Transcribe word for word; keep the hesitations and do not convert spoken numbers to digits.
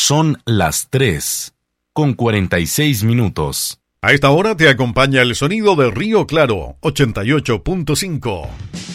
Son las tres, con cuarenta y seis minutos. A esta hora te acompaña el sonido de Río Claro, ochenta y ocho punto cinco.